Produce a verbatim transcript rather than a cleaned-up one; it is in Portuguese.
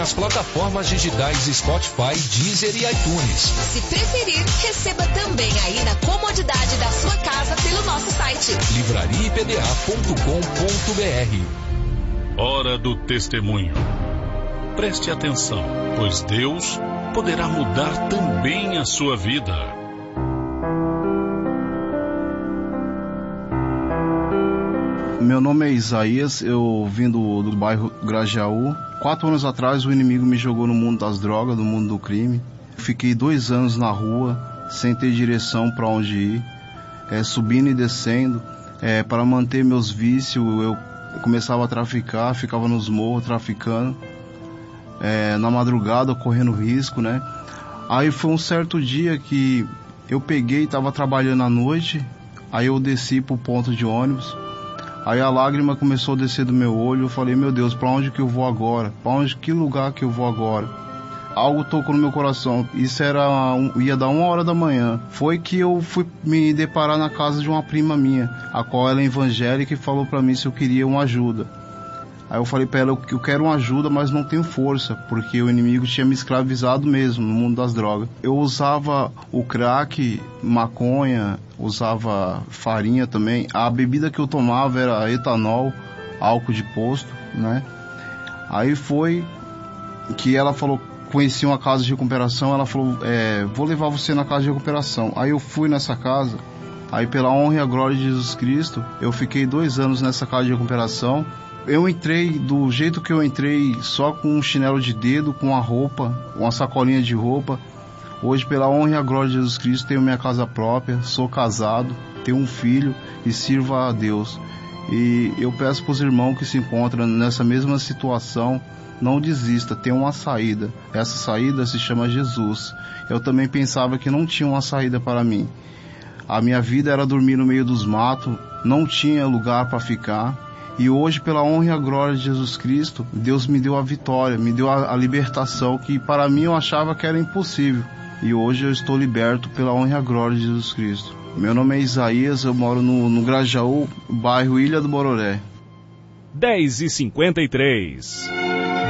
Nas plataformas digitais Spotify, Deezer e iTunes. Se preferir, receba também aí na comodidade da sua casa pelo nosso site livraria I P D A ponto com ponto B R. Hora do testemunho. Preste atenção, pois Deus poderá mudar também a sua vida. Meu nome é Isaías, eu vim do, do bairro Grajaú. Quatro anos atrás o inimigo me jogou no mundo das drogas, no mundo do crime. Fiquei dois anos na rua, sem ter direção para onde ir, é, subindo e descendo. É, para manter meus vícios, eu começava a traficar, ficava nos morros traficando. É, na madrugada, correndo risco, né? Aí foi um certo dia que eu peguei, estava trabalhando à noite, aí eu desci pro ponto de ônibus. Aí a lágrima começou a descer do meu olho, eu falei, meu Deus, para onde que eu vou agora? Para onde, que lugar que eu vou agora? Algo tocou no meu coração, isso era, um, ia dar uma hora da manhã. Foi que eu fui me deparar na casa de uma prima minha, a qual ela é evangélica e falou para mim se eu queria uma ajuda. Aí eu falei para ela, eu quero uma ajuda, mas não tenho força, porque o inimigo tinha me escravizado mesmo no mundo das drogas. Eu usava o crack, maconha, usava farinha também. A bebida que eu tomava era etanol, álcool de posto, né? Aí foi que ela falou, conheci uma casa de recuperação, ela falou, é, vou levar você na casa de recuperação. Aí eu fui nessa casa, aí pela honra e a glória de Jesus Cristo, eu fiquei dois anos nessa casa de recuperação. Eu entrei do jeito que eu entrei, só com um chinelo de dedo, com uma roupa, uma sacolinha de roupa. Hoje, pela honra e a glória de Jesus Cristo, tenho minha casa própria, sou casado, tenho um filho e sirvo a Deus. E eu peço para os irmãos que se encontram nessa mesma situação, não desista, tem uma saída. Essa saída se chama Jesus. Eu também pensava que não tinha uma saída para mim. A minha vida era dormir no meio dos matos, não tinha lugar para ficar. E hoje, pela honra e a glória de Jesus Cristo, Deus me deu a vitória, me deu a, a libertação, que para mim eu achava que era impossível. E hoje eu estou liberto pela honra e a glória de Jesus Cristo. Meu nome é Isaías, eu moro no, no Grajaú, bairro Ilha do Bororé. dez e cinquenta e três.